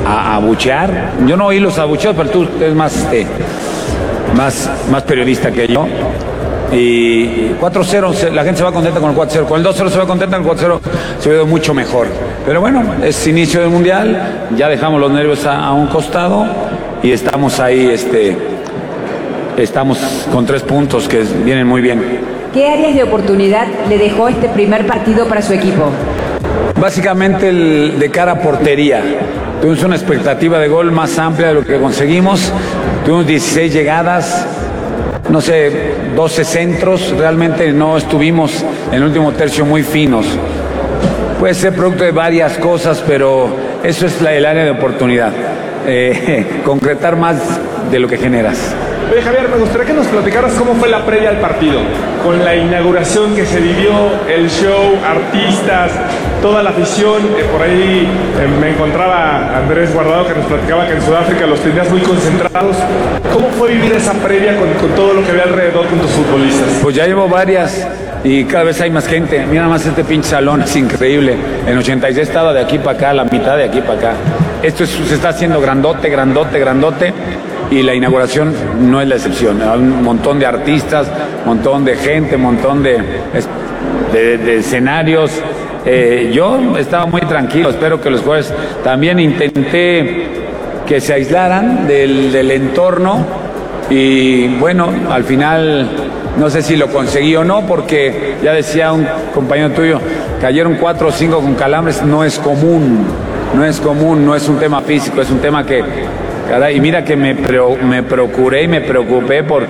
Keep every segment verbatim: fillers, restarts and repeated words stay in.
a, a abuchear. Yo no oí los abucheos, pero tú eres más, este, más, más periodista que yo. Y cuatro cero, la gente se va contenta con el cuatro cero. Con el dos cero se va contenta, con el cuatro cero se ve mucho mejor. Pero bueno, es inicio del Mundial, ya dejamos los nervios a, a un costado y estamos ahí, este, estamos con tres puntos que vienen muy bien. ¿Qué áreas de oportunidad le dejó este primer partido para su equipo? Básicamente el de cara a portería. Tuvimos una expectativa de gol más amplia de lo que conseguimos. Tuvimos dieciséis llegadas, no sé, doce centros. Realmente no estuvimos en el último tercio muy finos. Puede ser producto de varias cosas, pero eso es la, el área de oportunidad. Eh, concretar más de lo que generas. Oye, Javier, me gustaría que nos platicaras cómo fue la previa al partido, con la inauguración que se vivió, el show, artistas, toda la afición. Eh, por ahí eh, me encontraba Andrés Guardado que nos platicaba que en Sudáfrica los tenías muy concentrados. ¿Cómo fue vivir esa previa con, con todo lo que había alrededor con tus futbolistas? Pues ya llevo varias y cada vez hay más gente. Mira nada más este pinche salón, es increíble. En ochenta y seis estaba de aquí para acá, la mitad de aquí para acá. Esto es, se está haciendo grandote, grandote, grandote. Y la inauguración no es la excepción. Hay un montón de artistas, un montón de gente, un montón de, de, de escenarios. Eh, yo estaba muy tranquilo, espero que los jugadores también intenté que se aislaran del, del entorno y bueno, al final no sé si lo conseguí o no, porque ya decía un compañero tuyo, cayeron cuatro o cinco con calambres, no es común, no es común, no es un tema físico, es un tema que... Y mira que me, pro, me procuré y me preocupé por eh,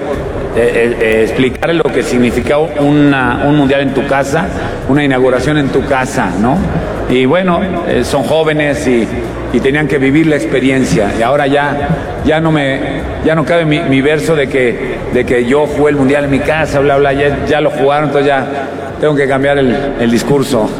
eh, explicarle lo que significa una, un mundial en tu casa, una inauguración en tu casa, ¿no? Y bueno, eh, son jóvenes y, y tenían que vivir la experiencia. Y ahora ya, ya no me, ya no cabe mi, mi verso de que, de que yo jugué el mundial en mi casa, bla, bla, ya, ya lo jugaron, entonces ya tengo que cambiar el, el discurso.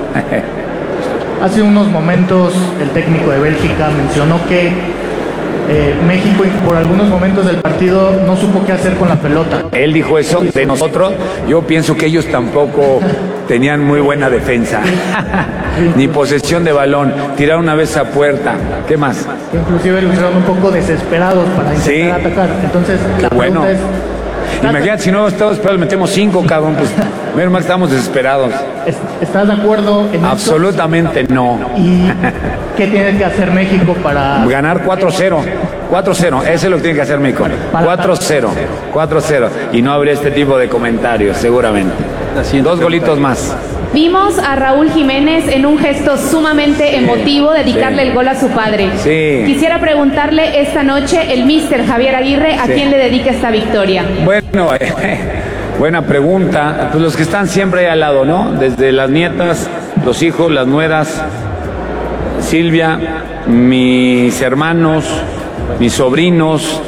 Hace unos momentos el técnico de Bélgica mencionó que Eh, México por algunos momentos del partido no supo qué hacer con la pelota. Él dijo eso de nosotros. Yo pienso que ellos tampoco tenían muy buena defensa ni posesión de balón, tiraron una vez a puerta. ¿Qué más? Inclusive lo hicieron un poco desesperados para intentar sí. atacar. Entonces la bueno. pregunta es, imagínate, si no estamos esperados, metemos cinco, cabrón, pues menos mal estamos desesperados. ¿Estás de acuerdo en Absolutamente esto? No. ¿Y qué tiene que hacer México para...? Ganar cuatro cero. cuatro cero, eso es lo que tiene que hacer México. cuatro cero. cuatro cero. Y no habría este tipo de comentarios, seguramente. Dos golitos más. Vimos a Raúl Jiménez en un gesto sumamente emotivo dedicarle sí. el gol a su padre. Sí. Quisiera preguntarle esta noche el míster Javier Aguirre a sí. quién le dedica esta victoria. Bueno, eh, buena pregunta. Pues los que están siempre ahí al lado, ¿no? Desde las nietas, los hijos, las nueras, Silvia, mis hermanos, mis sobrinos,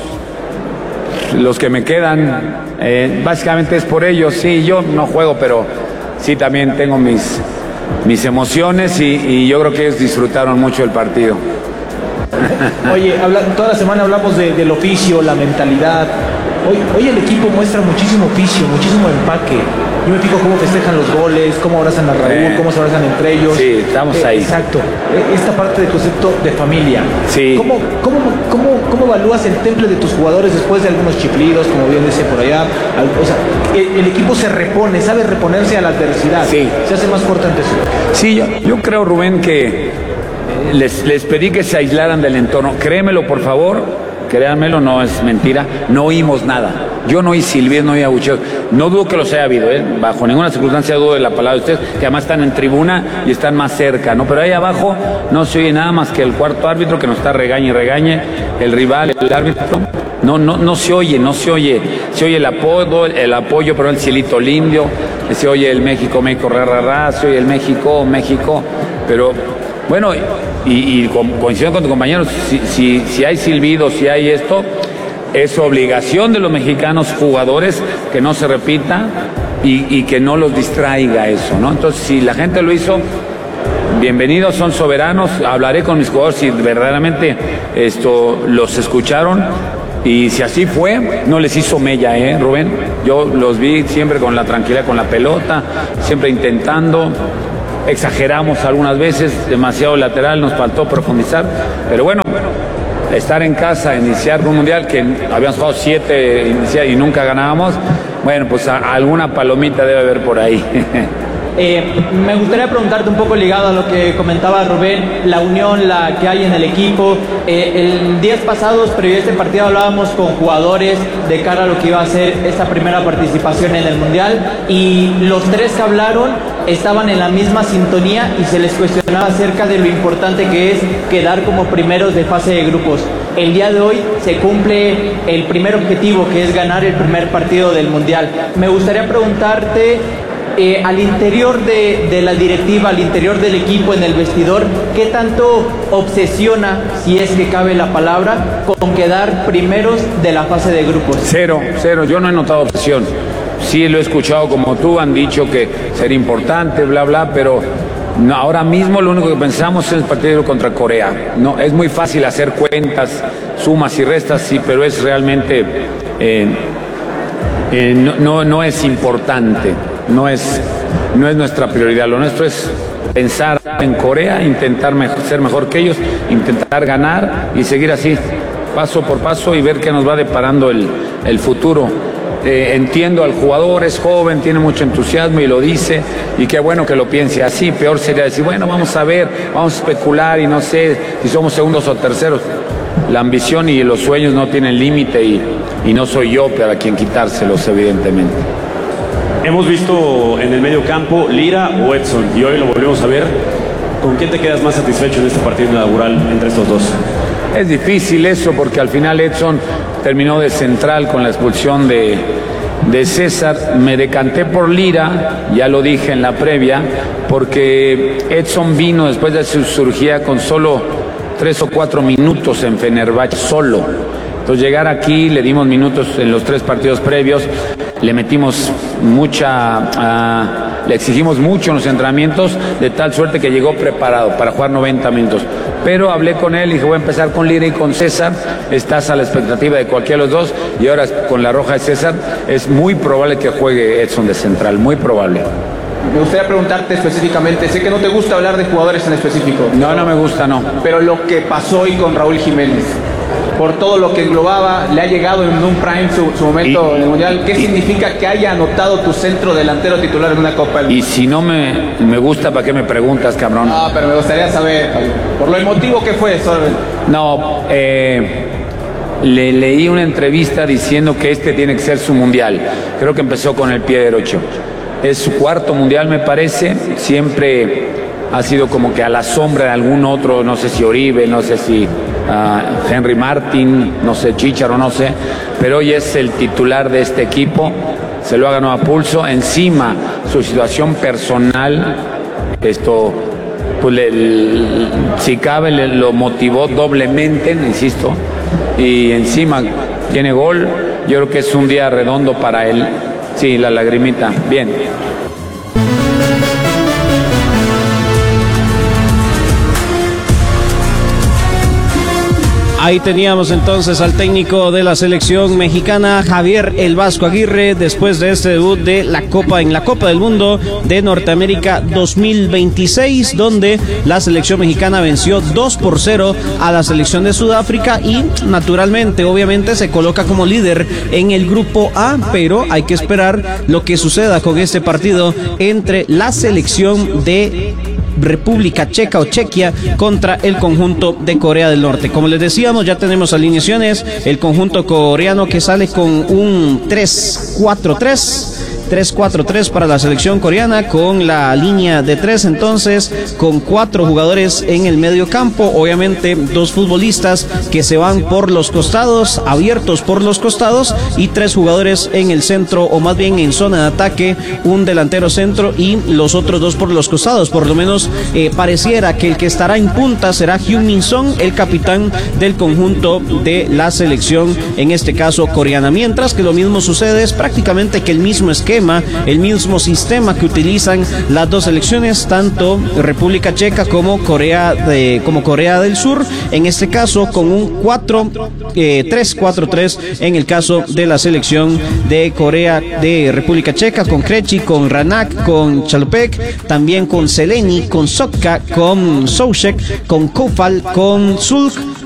los que me quedan. Eh, básicamente es por ellos. Sí, yo no juego, pero sí también tengo mis, mis emociones y, y yo creo que ellos disfrutaron mucho el partido. Oye, habla, toda la semana hablamos de, del oficio, la mentalidad. Hoy, hoy el equipo muestra muchísimo oficio, muchísimo empaque. Yo me fijo cómo festejan los goles, cómo abrazan a Raúl, eh, cómo se abrazan entre ellos. Sí, estamos eh, ahí. Exacto. Esta parte del concepto de familia. Sí. ¿Cómo, cómo, cómo, cómo evalúas el temple de tus jugadores después de algunos chiflidos, como bien decía por allá? Al, o sea, el, el equipo se repone, sabe reponerse a la adversidad. Sí. Se hace más fuerte ante eso. Sí, yo, yo creo, Rubén, que les, les pedí que se aislaran del entorno. Créemelo, por favor. Créanmelo, no es mentira, no oímos nada. Yo no oí silbidos, no oí abucheos. No dudo que los haya habido, ¿eh? Bajo ninguna circunstancia dudo de la palabra de ustedes, que además están en tribuna y están más cerca, ¿no? Pero ahí abajo no se oye nada más que el cuarto árbitro que nos está regañe y regañe, el rival, el árbitro. No, no, no se oye, no se oye. Se oye el apoyo, el apoyo, pero el cielito lindo, se oye el México, México, ra, ra, ra, se oye el México, México, pero bueno, y, y coincido con tu compañero, si, si, si hay silbidos, si hay esto, es obligación de los mexicanos jugadores que no se repita y, y que no los distraiga eso, ¿no? Entonces, si la gente lo hizo, bienvenidos, son soberanos. Hablaré con mis jugadores si verdaderamente esto los escucharon y si así fue, no les hizo mella, ¿eh, Rubén? Yo los vi siempre con la tranquilidad, con la pelota, siempre intentando. Exageramos algunas veces, demasiado lateral, nos faltó profundizar, pero bueno, estar en casa, iniciar un mundial que habíamos jugado siete iniciar y nunca ganábamos, bueno, pues a, alguna palomita debe haber por ahí. Eh, me gustaría preguntarte un poco ligado a lo que comentaba Rubén, la unión la que hay en el equipo. Eh, el días pasados, previo a este partido, hablábamos con jugadores de cara a lo que iba a ser esta primera participación en el Mundial, y los tres que hablaron estaban en la misma sintonía y se les cuestionaba acerca de lo importante que es quedar como primeros de fase de grupos. El día de hoy se cumple el primer objetivo, que es ganar el primer partido del Mundial. Me gustaría preguntarte, Eh, al interior de, de la directiva, al interior del equipo, en el vestidor, ¿qué tanto obsesiona, si es que cabe la palabra, con quedar primeros de la fase de grupos? Cero, cero, yo no he notado obsesión. Sí lo he escuchado como tú, han dicho que sería importante, bla, bla, pero no, ahora mismo lo único que pensamos es el partido contra Corea. No, es muy fácil hacer cuentas, sumas y restas, sí, pero es realmente, eh, eh, no, no, no es importante. No es, no es nuestra prioridad, lo nuestro es pensar en Corea, intentar mejor, ser mejor que ellos, intentar ganar y seguir así, paso por paso, y ver qué nos va deparando el, el futuro. Eh, entiendo al jugador, es joven, tiene mucho entusiasmo y lo dice, y qué bueno que lo piense así. Peor sería decir, bueno, vamos a ver, vamos a especular y no sé si somos segundos o terceros. La ambición y los sueños no tienen límite, y, y no soy yo para quien quitárselos, evidentemente. Hemos visto en el medio campo Lira o Edson, y hoy lo volvemos a ver. ¿Con quién te quedas más satisfecho en este partido inaugural entre estos dos? Es difícil eso, porque al final Edson terminó de central con la expulsión de, de César. Me decanté por Lira, ya lo dije en la previa, porque Edson vino después de su cirugía con solo tres o cuatro minutos en Fenerbahce, solo. Entonces llegar aquí, le dimos minutos en los tres partidos previos, le metimos mucha, uh, le exigimos mucho en los entrenamientos, de tal suerte que llegó preparado para jugar noventa minutos. Pero hablé con él y dije, voy a empezar con Lira y con César, estás a la expectativa de cualquiera de los dos, y ahora con la roja de César es muy probable que juegue Edson de central, muy probable. Me gustaría preguntarte específicamente, sé que no te gusta hablar de jugadores en específico. No, no me gusta, no. Pero lo que pasó hoy con Raúl Jiménez, por todo lo que englobaba, le ha llegado en un prime su, su momento y, en el Mundial. ¿Qué y, significa que haya anotado tu centro delantero titular en una Copa del Mundo? Y si no me, me gusta, ¿para qué me preguntas, cabrón? Ah, pero me gustaría saber, por lo emotivo que fue, Sorben. No, eh, le leí una entrevista diciendo que este tiene que ser su Mundial. Creo que empezó con el pie derecho. Es su cuarto Mundial, me parece. Siempre ha sido como que a la sombra de algún otro, no sé si Oribe, no sé si uh, Henry Martin, no sé, Chícharo, no sé, pero hoy es el titular de este equipo, se lo ha ganado a pulso. Encima, su situación personal, esto, pues le, le, si cabe, le, lo motivó doblemente, insisto, y encima tiene gol. Yo creo que es un día redondo para él. Sí, la lagrimita, bien. Ahí teníamos entonces al técnico de la selección mexicana, Javier El Vasco Aguirre, después de este debut de la Copa en la Copa del Mundo de Norteamérica dos mil veintiséis, donde la selección mexicana venció dos por cero a la selección de Sudáfrica y naturalmente, obviamente, se coloca como líder en el grupo A, pero hay que esperar lo que suceda con este partido entre la selección de República Checa o Chequia contra el conjunto de Corea del Norte. Como les decíamos, ya tenemos alineaciones. El conjunto coreano que sale con un tres cuatro tres. tres cuatro tres para la selección coreana, con la línea de tres, entonces, con cuatro jugadores en el medio campo, obviamente dos futbolistas que se van por los costados, abiertos por los costados, y tres jugadores en el centro, o más bien en zona de ataque, un delantero centro y los otros dos por los costados. Por lo menos eh, pareciera que el que estará en punta será Heung-min Son, el capitán del conjunto de la selección, en este caso coreana, mientras que lo mismo sucede, es prácticamente que el mismo esquema, el mismo sistema que utilizan las dos selecciones, tanto República Checa como Corea de, como Corea del Sur, en este caso con un cuatro tres cuatro tres en el caso de la selección de Corea de República Checa, con Krejci, con Ranak, con Chalupek, también con Seleni, con Sotka, con Soucek, con Koufal, con Sulk,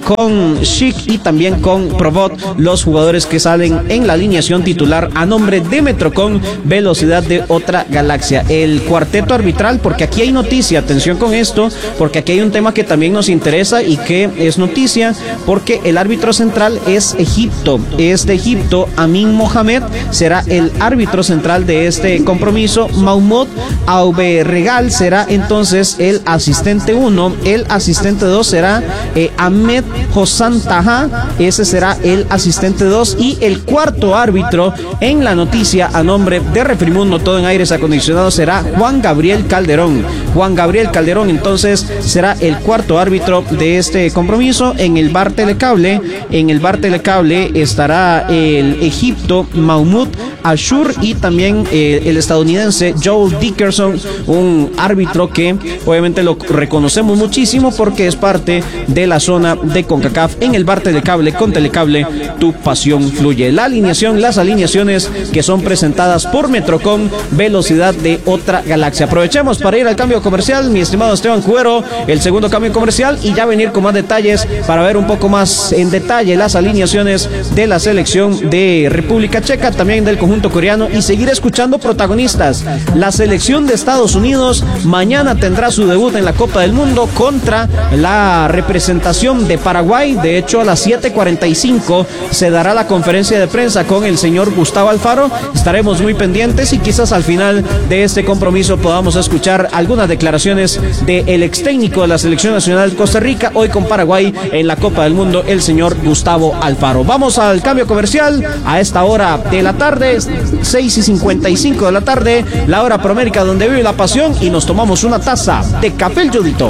con Schick y también con Provot, los jugadores que salen en la alineación titular a nombre de Metrocom, velocidad de otra galaxia. El cuarteto arbitral, porque aquí hay noticia, atención con esto, porque aquí hay un tema que también nos interesa y que es noticia, porque el árbitro central es Egipto, es de Egipto. Amin Mohamed será el árbitro central de este compromiso. Mahmoud Auberregal será entonces el asistente uno, el asistente dos será eh, Ahmed Hossan Taha, ese será el asistente dos, y el cuarto árbitro en la noticia a nombre de Refrimundo, todo en aires acondicionados, será Juan Gabriel Calderón. Juan Gabriel Calderón entonces será el cuarto árbitro de este compromiso. En el bar Telecable, en el bar Telecable estará el Egipto Mahmoud Ashur y también eh, el estadounidense Joel Dickerson, un árbitro que obviamente lo reconocemos muchísimo porque es parte de la zona de CONCACAF. En el bar Telecable, con Telecable, tu pasión fluye. La alineación, las alineaciones que son presentadas por Metrocom, velocidad de otra galaxia. Aprovechemos para ir al cambio comercial, mi estimado Esteban Cuero, el segundo cambio comercial, y ya venir con más detalles para ver un poco más en detalle las alineaciones de la selección de República Checa, también del conjunto coreano, y seguir escuchando protagonistas. La selección de Estados Unidos mañana tendrá su debut en la Copa del Mundo contra la representación de Paraguay. De hecho, a las siete cuarenta y cinco se dará la conferencia de prensa con el señor Gustavo Alfaro. Estaremos muy pendientes y quizás al final de este compromiso podamos escuchar algunas declaraciones del ex técnico de la selección nacional de Costa Rica, hoy con Paraguay en la Copa del Mundo, el señor Gustavo Alfaro. Vamos al cambio comercial a esta hora de la tarde, seis y cincuenta y cinco de la tarde, la hora promérica donde vive la pasión, y nos tomamos una taza de café El Yodito.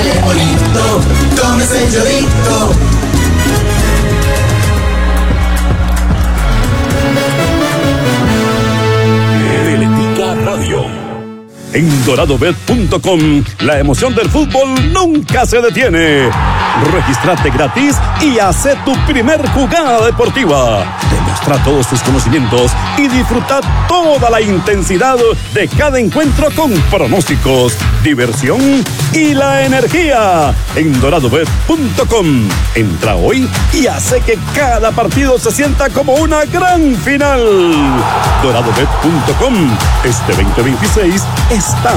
Tómese el Yodito. Teletica Radio. En doradobet punto com, la emoción del fútbol nunca se detiene. Regístrate gratis y haz tu primer jugada deportiva. Demuestra todos tus conocimientos y disfruta toda la intensidad de cada encuentro con pronósticos, diversión y la energía. En doradobet punto com. Entra hoy y hace que cada partido se sienta como una gran final. doradobet punto com. Este veinte veintiséis estamos